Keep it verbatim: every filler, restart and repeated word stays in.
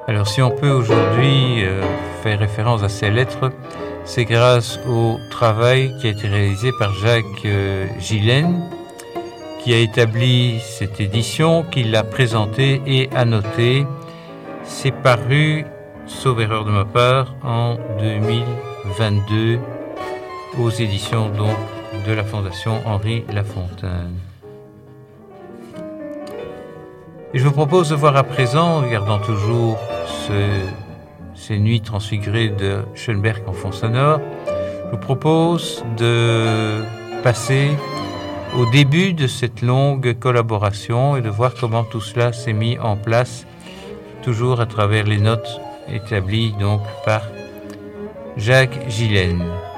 Alors si on peut aujourd'hui euh, faire référence à ces lettres, c'est grâce au travail qui a été réalisé par Jacques euh, Gillen, qui a établi cette édition, qui l'a présentée et annotée. C'est paru, sauf erreur de ma part, en deux mille vingt-deux aux éditions donc de la Fondation Henri Lafontaine. Et je vous propose de voir à présent, regardant toujours ce, ces nuits transfigurées de Schoenberg en fond sonore, je vous propose de passer au début de cette longue collaboration et de voir comment tout cela s'est mis en place, toujours à travers les notes établies donc par Jacques Gillen.